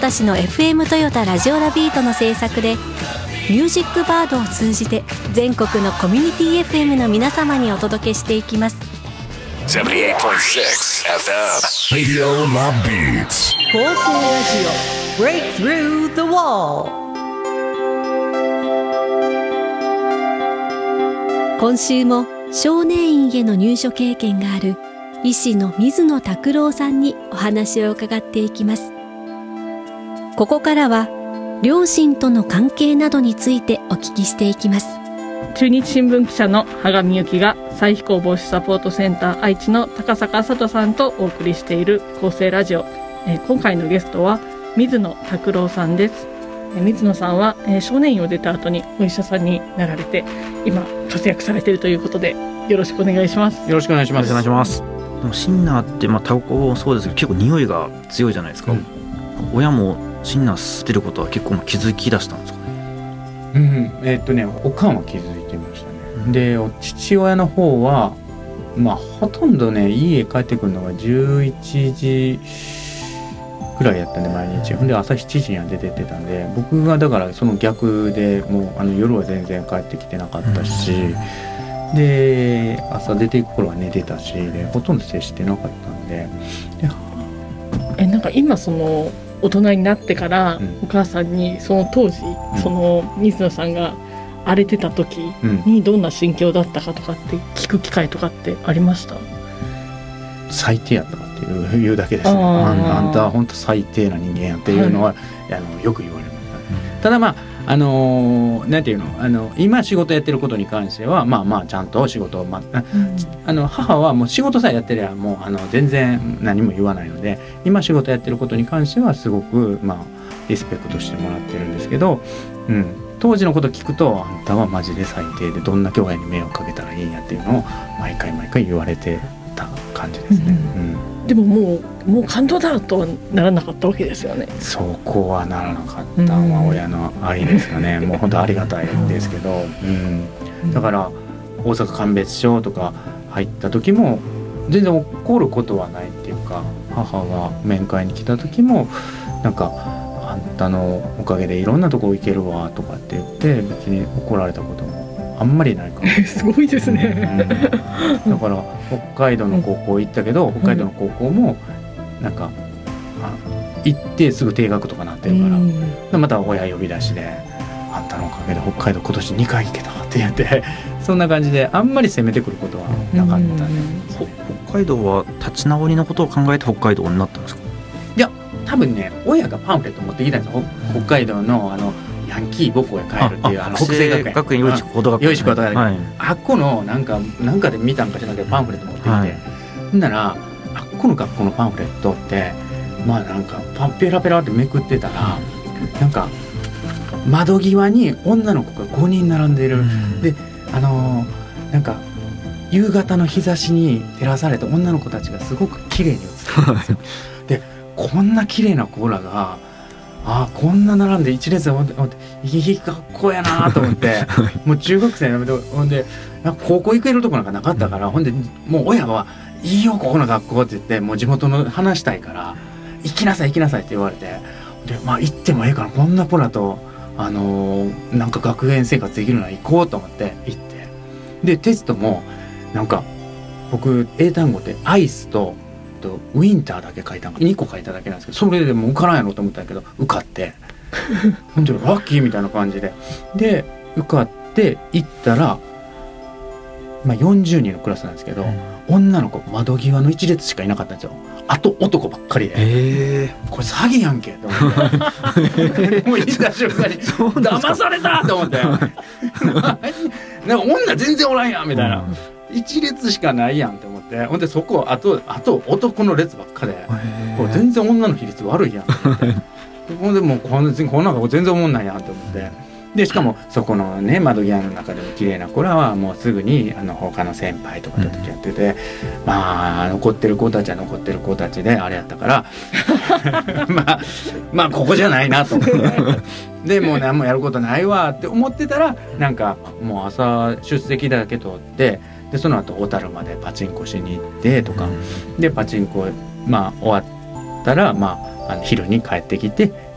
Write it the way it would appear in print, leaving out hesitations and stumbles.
岡市の FM トヨタラジオラビートの制作でミュージックバードを通じて全国のコミュニティ FM の皆様にお届けしていきます。 78.6 FM Radio La Beats 構成ラジオ Break Through the Wall。 今週も少年院への入所経験がある医師の水野拓郎さんにお話を伺っていきます。ここからは両親との関係などについてお聞きしていきます。 中日新聞記者の羽賀美由が再非行防止サポートセンター愛知の高坂佐人さんとお送りしている厚生ラジオ。今回のゲストは水野拓郎さんです。水野さんは少年院を出た後にお医者さんになられて今活躍されているということでよろしくお願いします。 よろしくお願いします。 お願いします。でもシンナーってタバコもそうですけど結構匂いが強いじゃないですか、親もシンナー吸ってることは結構気づき出したんですかね。 おかんは気づいてましたね、で父親の方はほとんどね家帰ってくるのが11時くらいやったんで毎日、ほんで朝7時には出てってたんで、僕がだからその逆でもう夜は全然帰ってきてなかったし、で朝出ていく頃は寝てたしでほとんど接してなかったんで、 なんか今その大人になってからお母さんにその当時、その水野さんが荒れてた時にどんな心境だったかとかって聞く機会とかってありました？ 最低やったかっていうだけですね。あんたは本当最低な人間やっていうのは、よく言われます、ただなんていうの、今仕事やってることに関してはちゃんと仕事を、母はもう仕事さえやってりゃもう全然何も言わないので、今仕事やってることに関してはすごくリスペクトしてもらってるんですけど、当時のこと聞くとあんたはマジで最低でどんな兄弟に迷惑かけたらいいんやっていうのを毎回言われてた感じですね、 でももう感動だとはならなかったわけですよね。 そこはならなかったのは親の愛ですかね、もう本当ありがたいですけど、だから大阪鑑別所とか入った時も全然怒ることはないっていうか、母が面会に来た時もなんかあんたのおかげでいろんなとこ行けるわとかって言って別に怒られたこともあんまりないからすごいですね、 だから北海道の高校行ったけど、北海道の高校もなんか行ってすぐ定額とかなってるから、また親呼び出しであんたのおかげで北海道今年2回行けたって言ってそんな感じであんまり攻めてくることはなかったね、 北海道は立ち直りのことを考えて北海道になったんですか？ いや多分ね親がパンフレット持ってきたんですよ、北海道のヤンキー母校へ帰るっていう北西学園養育高等学園、あっこのなんかで見たんかしらんけどパンフレット持ってきて、ほんならあっこの学校のパンフレットってなんかペラペラってめくってたらなんか窓際に女の子が5人並んでいる、でなんか夕方の日差しに照らされた女の子たちがすごく綺麗に写ってるんですよでこんな綺麗な子らがこんな並んで一列でいい学校やなと思ってもう中学生でほんで高校行けるとこなんかなかったから、ほんでもう親はいいよここの学校って言ってもう地元の話したいから行きなさいって言われて、で行ってもええからこんな子らとなんか学園生活できるなら行こうと思って行って、でテストもなんか僕英単語ってアイスとウィンターだけ書いたの2個書いただけなんですけど、それでもう受からんやろと思ったけど受かって本当にラッキーみたいな感じで受かって行ったら、40人のクラスなんですけど、女の子窓際の1列しかいなかったんですよ。あと男ばっかりで、これ詐欺やんけと思ってもう行った瞬間に騙されたと思ってなんか女全然おらんやんみたいな、1列しかないやんって思って、ほんでそこあと男の列ばっかでこれ全然女の比率悪いやんって思ってほんでもうこんな子全然おもんないやんって思って、でしかもそこのね窓際の中でも綺麗な子らはもうすぐに他の先輩とかと付き合ってて、残ってる子たちは残ってる子たちであれやったからここじゃないなと思ってでもう何もやることないわって思ってたら、なんかもう朝出席だけ取ってでその後小樽までパチンコしに行ってとか、でパチンコ終わったら昼に帰ってきて